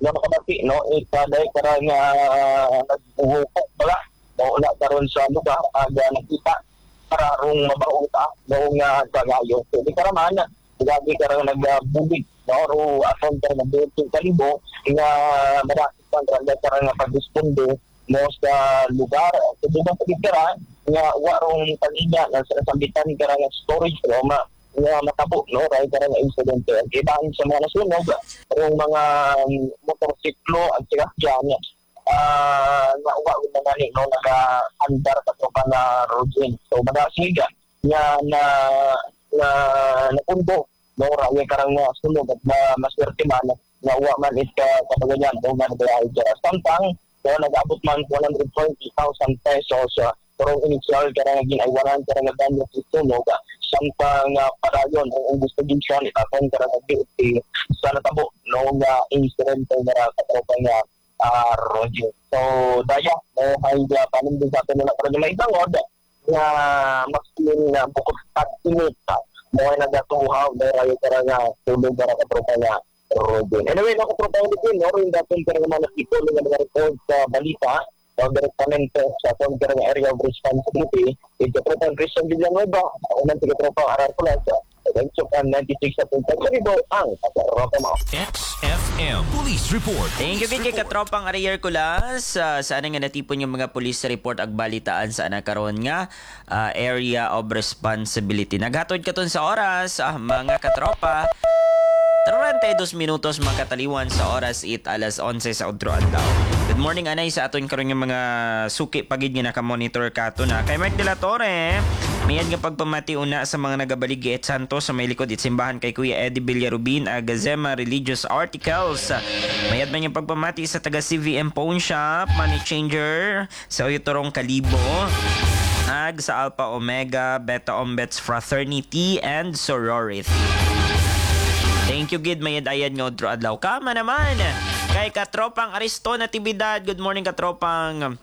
nga makabati, no? Dahil karang nagbuhukok pala, wala karon sa lugar, aga nakita, kararong mabauta, noong kagayo. So, di karaman, lagi karang nagbubig, no? Ro, atong karang nagbuhukok kalibo, nga marakit pa, karang pag-responde, mo sa lugar. So, di ba pagkira, nga warong paninya, sa sambitan karang storage room, nga matabo, no? Kaya karang insidente. Ibaan sa mga nasunog, yung mga motorsiklo at sikasyan, nauwa ko na nga no, nag-andar sa tropa na Rodin. So, magasiga na napundo, no? Raya karang sunog at maswerte man, nauwa man it kapaganyan, no? Nagbayay dyan. Samtang, no, nag-abot man 120,000 pesos, pero initial karang ginaiwanan karang nagdanya sa sunog, samtang parayon ang investigation itatong karang nag-duty sa natabo no nga incident na katropa nga Roger. So daya no hay panin din sa atin na para may tawag nga mas na bukod at inita mo ay nagatuhaw na rayo karang tulog para katropa nga Roger. Anyway, no katropa din no rin dapat karang mga nakito nga mga report sa balita o direktamente sa Conquer Area of Responsibility, ito po ang Christian Villanueva, unang tigatropa aral ko lang sa Eventukan 96 at 30 ang katropa mo. XFM Police Report. Thank you kay katropang Ariel Kulas. Saan nga natipon yung mga police report ag balitaan sa nakaroon nga area of responsibility. Naghatod ka sa oras, mga katropa. 32 minutos makataliwan sa oras 8:11 sa Udro Adlaw. Good morning anay sa aton karon nga mga suki pagid nga naka-monitor kato na. Kay Mark de la Torre, mayad nga pagpamati una sa mga nagabaligi at Santos sa may likod it simbahan kay Kuya Eddie Villarubin Agazema Religious Articles. Mayad man yung pagpamati sa taga CVM Pawn Shop, Money Changer sa Utorong Kalibo. Ag sa Alpha Omega Beta Ombets Fraternity and Sorority. Thank you, Gid. Mayad-ayad nga Udro Adlaw. Kama naman kay katropang Aristo Natividad. Good morning, katropang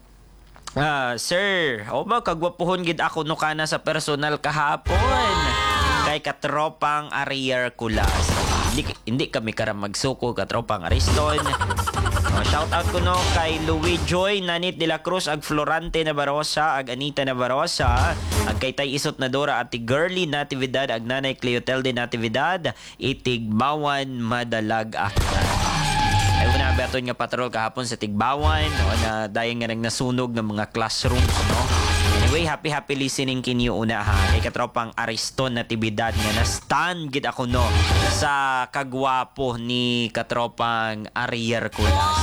sir. O ba, kagwapuhon gid ako no kana sa personal kahapon. Kay katropang Arier Kulas. Hindi kami karam magsuko, katropang Ariston. Shout out ko no kay Louis Joy, Nanit de la Cruz, ag Florante Navarrosa, ag Anita Navarrosa, ag kay Tay Isot Nadora, at Girly Natividad, ag Nanay Cleotel de Natividad, itigbawan madalag akta. Ay una beton nga patrol kahapon sa Tigbawan, no, na dayang nga nang nasunog ng mga classrooms, no. Anyway, happy listening kinyo una ha. Kay katropang Ariston Natividad nga na-stand gid ako no sa kagwapo ni katropang Arier Kulas.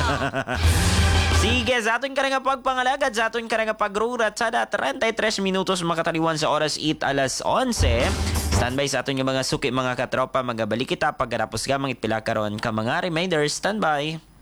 Sige, sa aton ka nga pagpangalagad, sa aton ka nga pagrurat sa 33 minutos makataliwan sa oras 8:11. Standby sa aton yung mga suki mga katropa, magabalik kita pagkatapos gamang itpila karon ka mga reminders. Standby.